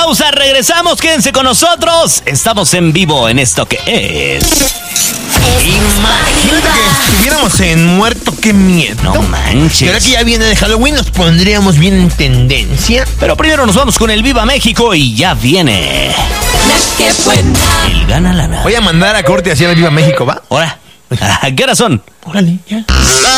pausa, regresamos, quédense con nosotros. Estamos en vivo en esto que es... Imagínate que estuviéramos en Muerto, qué miedo. No manches. Y ahora que ya viene de Halloween nos pondríamos bien en tendencia. Pero primero nos vamos con el Viva México y ya viene... El Gana Lana. Voy a mandar a corte hacia el Viva México, ¿va? Ahora, ¿a qué hora son? Órale, ya.